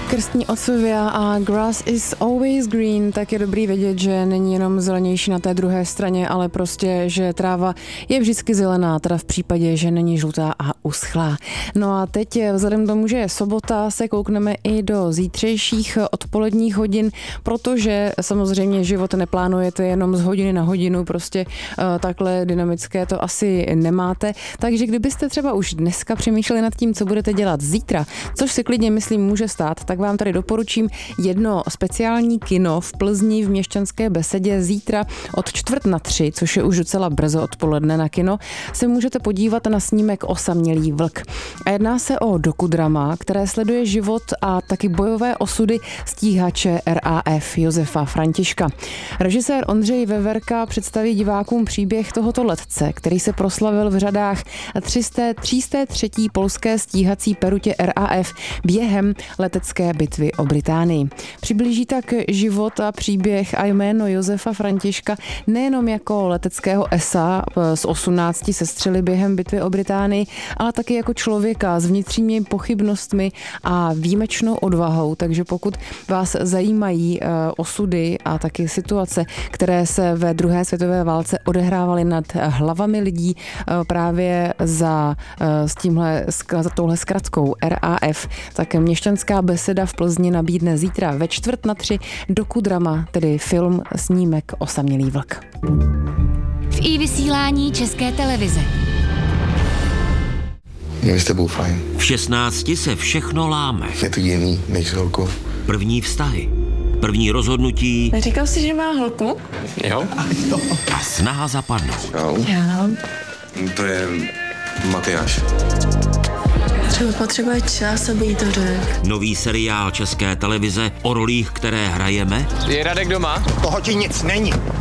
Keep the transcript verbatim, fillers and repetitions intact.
Krstní otcovia a Grass is always green, tak je dobrý vědět, že není jenom zelenější na té druhé straně, ale prostě, že tráva je vždycky zelená, teda v případě, že není žlutá a uschlá. No a teď vzhledem k tomu, že je sobota, se koukneme i do zítřejších odpoledních hodin, protože samozřejmě život neplánujete jenom z hodiny na hodinu, prostě uh, takhle dynamické to asi nemáte. Takže kdybyste třeba už dneska přemýšleli nad tím, co budete dělat zítra, což si klidně myslím může stát, tak vám tady doporučím jedno speciální kino v Plzni v Měšťanské besedě zítra od čtvrt na tři, což je už docela brzo odpoledne na kino, se můžete podívat na snímek Osamělý vlk. A jedná se o dokudrama, které sleduje život a taky bojové osudy stíhače R A F Josefa Františka. Režisér Ondřej Veverka představí divákům příběh tohoto letce, který se proslavil v řadách tři sta třetí polské stíhací perutě R A F během letecké bitvy o Británii. Přiblíží tak život a příběh a jméno Josefa Františka nejenom jako leteckého esa z osmnácti sestřely během bitvy o Británii, ale taky jako člověka s vnitřními pochybnostmi a výjimečnou odvahou. Takže pokud vás zajímají osudy a taky situace, které se ve druhé světové válce odehrávaly nad hlavami lidí právě za, s tímhle, za touhle zkratkou R A F, tak Měšťanská beseda v Plzni nabídne zítra ve čtvrt na tři dokudrama, tedy film snímek Osamělý vlk. V iVysílání České televize. Je s tebou fajn. V šestnácti se všechno láme. Je to jiný než s holkou. První vztahy, první rozhodnutí. Neříkal jsi, že má holku? Jo. A snaha zapadnout. Jo. Já. To je Matyáš. Třeba potřebuje čas, aby jí to řekl. Nový seriál České televize o rolích, které hrajeme. Je Radek doma? Toho ti nic není.